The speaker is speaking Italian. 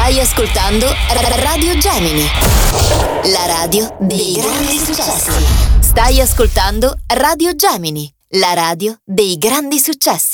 Stai ascoltando Radio Gemini, la radio dei grandi successi. Stai ascoltando Radio Gemini, la radio dei grandi successi.